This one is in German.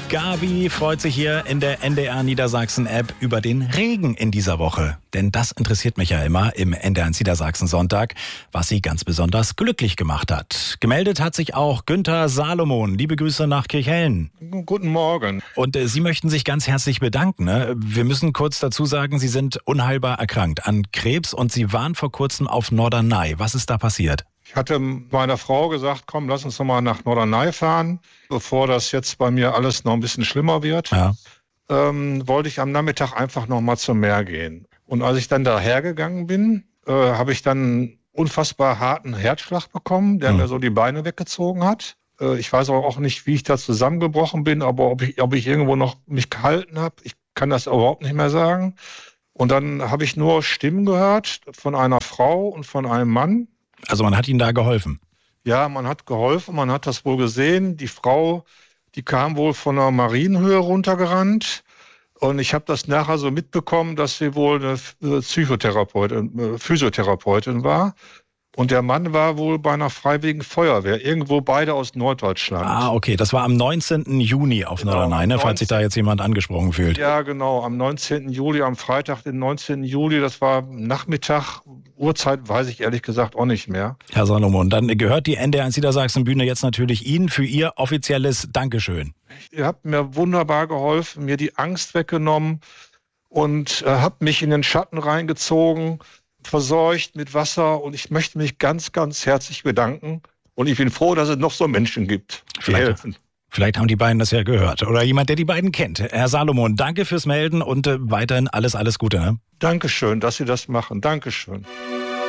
Gabi freut sich hier in der NDR Niedersachsen App über den Regen in dieser Woche. Denn das interessiert mich ja immer im NDR Niedersachsen Sonntag, was sie ganz besonders glücklich gemacht hat. Gemeldet hat sich auch Günther Salomon. Liebe Grüße nach Kirchhellen. Guten Morgen. Und Sie möchten sich ganz herzlich bedanken. Ne? Wir müssen kurz dazu sagen, Sie sind unheilbar erkrankt an Krebs und Sie waren vor kurzem auf Norderney. Was ist da passiert? Ich hatte meiner Frau gesagt, komm, lass uns noch mal nach Norderney fahren, bevor das jetzt bei mir alles noch ein bisschen schlimmer wird. Ja. Wollte ich am Nachmittag einfach noch mal zum Meer gehen. Und als ich dann dahergegangen bin, habe ich dann einen unfassbar harten Herzschlag bekommen, der mir so die Beine weggezogen hat. Ich weiß auch nicht, wie ich da zusammengebrochen bin, aber ob ich irgendwo noch mich gehalten habe, ich kann das überhaupt nicht mehr sagen. Und dann habe ich nur Stimmen gehört von einer Frau und von einem Mann. Also man hat Ihnen da geholfen? Ja, man hat geholfen, man hat das wohl gesehen. Die Frau, die kam wohl von einer Marienhöhe runtergerannt. Und ich habe das nachher so mitbekommen, dass sie wohl eine Physiotherapeutin war. Und der Mann war wohl bei einer Freiwilligen Feuerwehr, irgendwo beide aus Norddeutschland. Ah, okay, das war am 19. Juni auf Norderney, ne? Falls sich da jetzt jemand angesprochen fühlt. Ja, genau, am 19. Juli, am Freitag, den 19. Juli, das war Nachmittag, Uhrzeit weiß ich ehrlich gesagt auch nicht mehr. Herr Salomon, dann gehört die NDR Niedersachsen Bühne jetzt natürlich Ihnen für Ihr offizielles Dankeschön. Ihr habt mir wunderbar geholfen, mir die Angst weggenommen und habt mich in den Schatten reingezogen, versorgt mit Wasser, und ich möchte mich ganz, ganz herzlich bedanken. Und ich bin froh, dass es noch so Menschen gibt, die helfen. Vielleicht haben die beiden das ja gehört. Oder jemand, der die beiden kennt. Herr Salomon, danke fürs Melden und weiterhin alles Gute. Ne? Dankeschön, dass Sie das machen. Dankeschön.